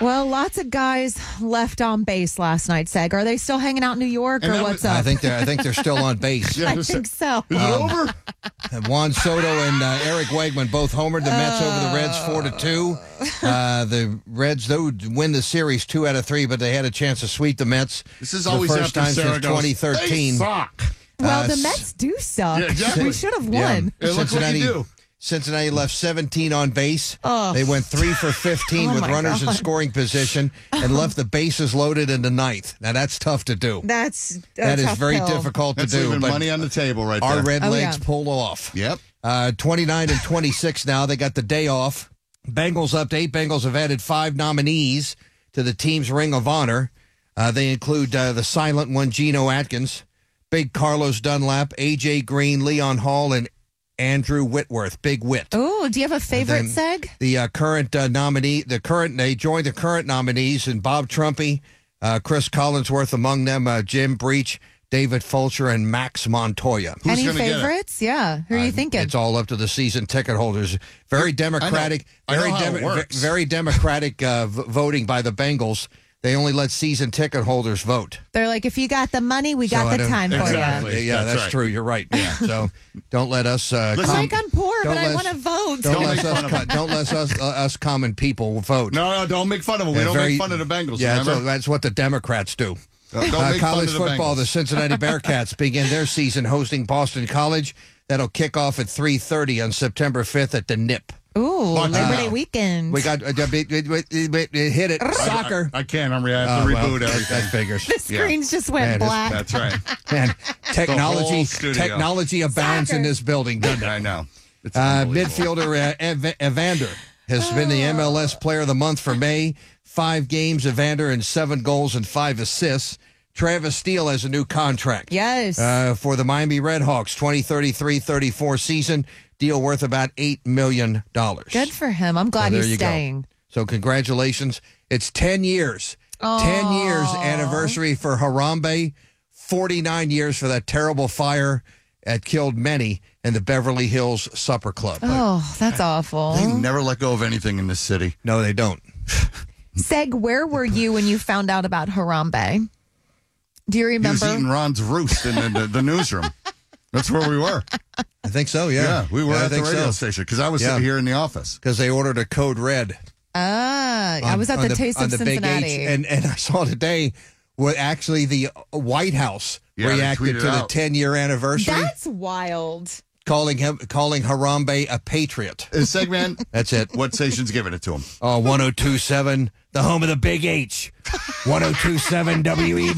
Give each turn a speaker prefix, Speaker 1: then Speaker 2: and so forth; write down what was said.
Speaker 1: Well, lots of guys left on base last night, Seg. Are they still hanging out in New York, or what's up?
Speaker 2: I think they're still on base.
Speaker 1: I think so.
Speaker 3: Is it over?
Speaker 2: Juan Soto and Eric Wegman both homered the Mets over the Reds 4-2. The Reds, though, win the series 2 out of 3, but they had a chance to sweep the Mets.
Speaker 3: This is
Speaker 2: the
Speaker 3: always
Speaker 2: first
Speaker 3: after
Speaker 2: time
Speaker 3: Sarah
Speaker 2: since
Speaker 3: goes,
Speaker 2: 2013.
Speaker 3: They suck.
Speaker 1: Well, the Mets do suck.
Speaker 3: Yeah, exactly.
Speaker 1: We should have won.
Speaker 3: Yeah, look what you do.
Speaker 2: Cincinnati left 17 on base.
Speaker 1: Oh.
Speaker 2: They went 3 for 15 with
Speaker 1: my
Speaker 2: runners in
Speaker 1: God.
Speaker 2: scoring position and left the bases loaded in the ninth. Now, that's tough to do.
Speaker 1: That's
Speaker 2: That is
Speaker 1: tough
Speaker 2: very
Speaker 1: pill.
Speaker 2: difficult
Speaker 3: That's
Speaker 2: to do.
Speaker 3: leaving
Speaker 2: But
Speaker 3: money on the table right
Speaker 2: our
Speaker 3: there.
Speaker 2: red
Speaker 1: Oh,
Speaker 2: legs
Speaker 1: yeah.
Speaker 2: pulled off.
Speaker 3: Yep.
Speaker 2: 29 and 26 now. They got the day off. Bengals up to 8. Bengals have added 5 nominees to the team's Ring of Honor. They include the silent one, Geno Atkins, Big Carlos Dunlap, A.J. Green, Leon Hall, and Andrew Whitworth. Big Whit.
Speaker 1: Oh, do you have a favorite,
Speaker 2: then
Speaker 1: Seg?
Speaker 2: The current nominee, they joined the current nominees, and Bob Trumpy, Chris Collinsworth among them, Jim Breach, David Fulcher, and Max Montoya.
Speaker 3: Who's
Speaker 1: Any
Speaker 3: gonna get it?
Speaker 1: favorites? Yeah. Who are you thinking?
Speaker 2: It's all up to the season ticket holders. Very democratic,
Speaker 3: I know how it works.
Speaker 2: very democratic voting by the Bengals. They only let season ticket holders vote.
Speaker 1: They're like, if you got the money, we got
Speaker 2: I
Speaker 1: the
Speaker 2: don't-
Speaker 1: time for
Speaker 3: Exactly.
Speaker 1: you.
Speaker 2: Yeah,
Speaker 3: That's
Speaker 2: that's
Speaker 3: right.
Speaker 2: true. You're right. Yeah. So don't let us.
Speaker 1: It's like I'm poor,
Speaker 2: don't
Speaker 1: but I
Speaker 2: let-
Speaker 1: want to vote.
Speaker 2: Don't
Speaker 3: make
Speaker 2: let
Speaker 3: fun of
Speaker 2: us.
Speaker 3: them.
Speaker 2: Don't let us common people vote.
Speaker 3: No, don't make fun of them. We
Speaker 2: Yeah,
Speaker 3: don't
Speaker 2: very-
Speaker 3: make fun of the Bengals,
Speaker 2: Yeah,
Speaker 3: remember?
Speaker 2: that's what the Democrats do.
Speaker 3: Don't make fun
Speaker 2: College
Speaker 3: of the
Speaker 2: football,
Speaker 3: Bengals.
Speaker 2: the Cincinnati Bearcats begin their season hosting Boston College. That'll kick off at 3:30 on September 5th at the NIP.
Speaker 1: Ooh,
Speaker 3: Watch it
Speaker 1: Liberty
Speaker 3: out.
Speaker 1: weekend.
Speaker 2: We got hit it. Soccer.
Speaker 3: I can't. I have to reboot everything.
Speaker 2: That figures.
Speaker 1: the screens just went
Speaker 2: Man,
Speaker 1: black.
Speaker 3: That's right.
Speaker 2: Man,
Speaker 3: whole studio.
Speaker 2: technology abounds in
Speaker 1: Soccer.
Speaker 2: this building, doesn't it?
Speaker 3: I know. It's unbelievable.
Speaker 2: Midfielder Evander has been the MLS Player of the Month for May. 5 games, Evander, and 7 goals and 5 assists. Travis Steele has a new contract.
Speaker 1: Yes.
Speaker 2: For the Miami Redhawks 2033-34 season, deal worth about $8 million.
Speaker 1: Good for him. I'm glad
Speaker 2: there
Speaker 1: he's
Speaker 2: you go.
Speaker 1: staying.
Speaker 2: So congratulations. It's 10 years. 10 years anniversary for Harambe. 49 years for that terrible fire that killed many in the Beverly Hills Supper Club.
Speaker 1: Oh, that's awful.
Speaker 3: They never let go of anything in this city.
Speaker 2: No, they don't.
Speaker 1: Seg, where were you when you found out about Harambe? Do you
Speaker 3: He was
Speaker 1: remember?
Speaker 3: eating Ron's roost in the newsroom. That's where we were.
Speaker 2: I think so, yeah.
Speaker 3: Yeah, we were
Speaker 2: I
Speaker 3: at the
Speaker 2: think
Speaker 3: radio
Speaker 2: so.
Speaker 3: station because I was
Speaker 2: Yeah.
Speaker 3: sitting here in the office.
Speaker 2: Because they ordered a code red.
Speaker 1: I was at
Speaker 2: on
Speaker 1: the Taste
Speaker 2: on
Speaker 1: of
Speaker 2: the Big
Speaker 1: Cincinnati.
Speaker 2: H, and I saw today where actually the White House
Speaker 3: Yeah, they
Speaker 2: reacted
Speaker 3: tweeted
Speaker 2: to the
Speaker 3: out.
Speaker 2: 10-year anniversary,
Speaker 1: That's wild.
Speaker 2: calling Harambe a patriot.
Speaker 3: Segment.
Speaker 2: That's it.
Speaker 3: What station's giving it to him?
Speaker 2: Oh, 102.7, the home of the Big H. 102.7 WE.